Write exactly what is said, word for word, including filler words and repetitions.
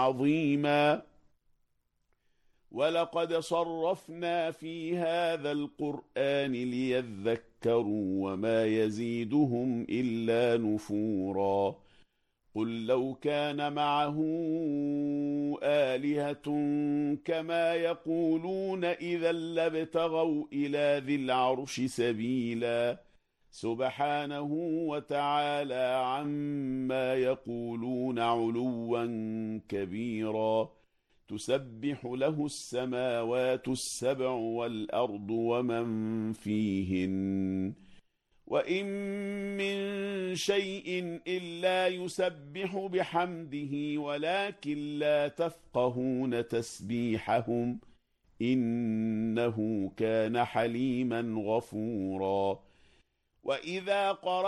عظيما. ولقد صرفنا في هذا القرآن ليذكروا وما يزيدهم إلا نفورا. قل لو كان معه آلهة كما يقولون إذا لابتغوا إلى ذي العرش سبيلا. سبحانه وتعالى عما يقولون علوا كبيرا. تسبح له السماوات السبع والأرض ومن فيهن وإن من شيء إلا يسبح بحمده ولكن لا تفقهون تسبيحهم إنه كان حليما غفورا. وإذا قرأ